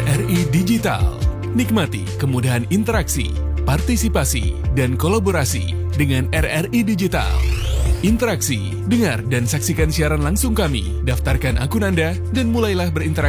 RRI Digital. Nikmati kemudahan interaksi, partisipasi, dan kolaborasi dengan RRI Digital. Interaksi, dengar dan saksikan siaran langsung kami, daftarkan akun Anda, dan mulailah berinteraksi